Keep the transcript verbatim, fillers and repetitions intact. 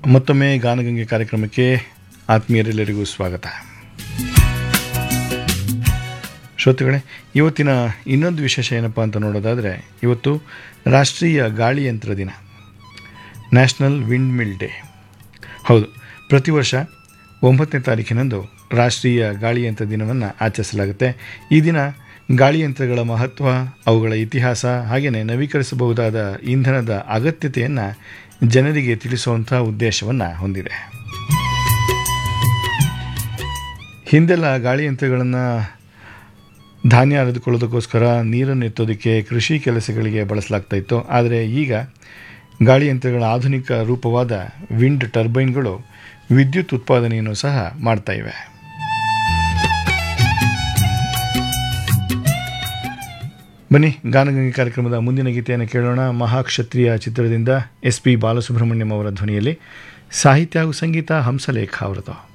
ಮತ್ತೊಮ್ಮೆ ಗಾನಗಂಗೆ ಕಾರ್ಯಕ್ರಮಕ್ಕೆ ಆತ್ಮೀಯರೆಲ್ಲರಿಗೂ ಸ್ವಾಗತ. ಶ್ರೋತೃಗಳೇ, ಇವತ್ತಿನ ಇನ್ನೊಂದು ವಿಶೇಷ ಏನಪ್ಪ ಅಂತ ನೋಡೋದಾದರೆ, ಇವತ್ತು ರಾಷ್ಟ್ರೀಯ ಗಾಳಿಯಂತ್ರ ದಿನ, ನ್ಯಾಷನಲ್ ವಿಂಡ್ ಮಿಲ್ ಡೇ. ಹೌದು, ಪ್ರತಿ ವರ್ಷ ಒಂಬತ್ತನೇ ತಾರೀಕಿನಂದು ರಾಷ್ಟ್ರೀಯ ಗಾಳಿಯಂತ್ರ ದಿನವನ್ನು ಆಚರಿಸಲಾಗುತ್ತೆ. ಈ ದಿನ ಗಾಳಿಯಂತ್ರಗಳ ಮಹತ್ವ, ಅವುಗಳ ಇತಿಹಾಸ, ಹಾಗೆಯೇ ನವೀಕರಿಸಬಹುದಾದ ಇಂಧನದ ಅಗತ್ಯತೆಯನ್ನು ಜನರಿಗೆ ತಿಳಿಸುವಂಥ ಉದ್ದೇಶವನ್ನು ಹೊಂದಿದೆ. ಹಿಂದೆಲ್ಲ ಗಾಳಿಯಂತ್ರಗಳನ್ನು ಧಾನ್ಯ ಅರೆದುಕೊಳ್ಳೋದಕ್ಕೋಸ್ಕರ, ನೀರನ್ನು ಎತ್ತೋದಕ್ಕೆ, ಕೃಷಿ ಕೆಲಸಗಳಿಗೆ ಬಳಸಲಾಗ್ತಾ ಇತ್ತು. ಆದರೆ ಈಗ ಗಾಳಿಯಂತ್ರಗಳ ಆಧುನಿಕ ರೂಪವಾದ ವಿಂಡ್ ಟರ್ಬೈನ್ಗಳು ವಿದ್ಯುತ್ ಉತ್ಪಾದನೆಯನ್ನು ಸಹ ಮಾಡ್ತಾ ಇವೆ. ಬನ್ನಿ, ಗಾನಗಂಗೆ ಕಾರ್ಯಕ್ರಮದ ಮುಂದಿನ ಗೀತೆಯನ್ನು ಕೇಳೋಣ. ಮಹಾಕ್ಷತ್ರಿಯ ಚಿತ್ರದಿಂದ ಎಸ್ ಪಿ ಬಾಲಸುಬ್ರಹ್ಮಣ್ಯಂ ಅವರ ಧ್ವನಿಯಲ್ಲಿ, ಸಾಹಿತ್ಯ ಹಾಗೂ ಸಂಗೀತ ಹಂಸಲೇಖ ಅವರದು.